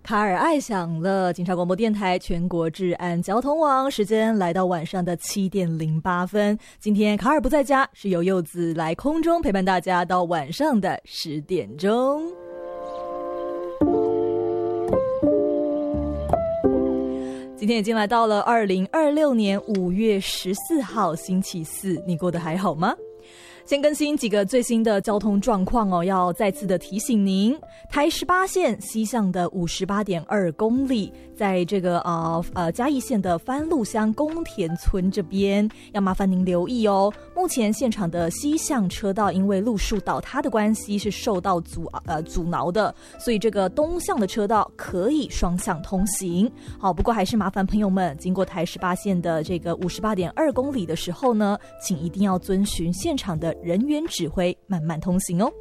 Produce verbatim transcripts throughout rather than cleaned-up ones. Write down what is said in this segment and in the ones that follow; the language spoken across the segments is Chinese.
卡尔爱响了，警察广播电台全国治安交通网，时间来到晚上的七点零八分。今天卡尔不在家，是由柚子来空中陪伴大家到晚上的十点钟。今天已经来到了二零二六年五月十四号星期四，你过得还好吗？先更新几个最新的交通状况哦，要再次的提醒您，台十八线西向的五十八点二公里，在这个呃呃嘉义县的番路乡宫田村这边，要麻烦您留意哦。目前现场的西向车道因为路树倒塌的关系是受到阻呃阻挠的，所以这个东向的车道可以双向通行。好，不过还是麻烦朋友们经过台十八线的这个五十八点二公里的时候呢，请一定要遵循现场的人员指挥，慢慢通行哦。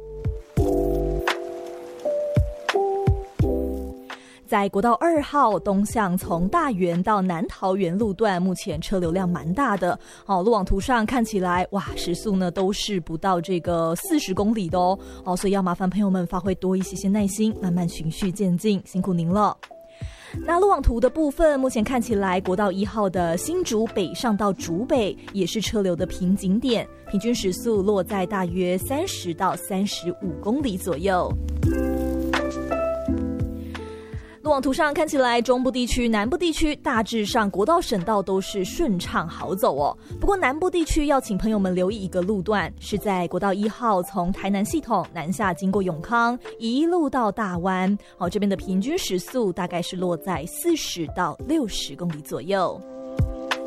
在国道二号东向从大园到南桃园路段，目前车流量蛮大的哦。路网图上看起来，哇，时速呢都是不到这个四十公里的哦哦，所以要麻烦朋友们发挥多一些些耐心，慢慢循序渐进，辛苦您了。那路网图的部分，目前看起来国道一号的新竹北上到竹北也是车流的瓶颈点，平均时速落在大约三十到三十五公里左右。路网图上看起来，中部地区、南部地区大致上国道、省道都是顺畅好走哦。不过南部地区要请朋友们留意一个路段，是在国道一号从台南系统南下经过永康，一路到大湾，哦，这边的平均时速大概是落在四十到六十公里左右。